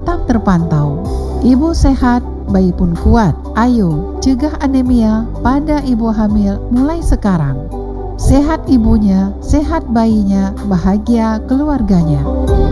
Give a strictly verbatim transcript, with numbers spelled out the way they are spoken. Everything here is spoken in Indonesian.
tetap terpantau. Ibu sehat, bayi pun kuat. Ayo, cegah anemia pada ibu hamil mulai sekarang. Sehat ibunya, sehat bayinya, bahagia keluarganya.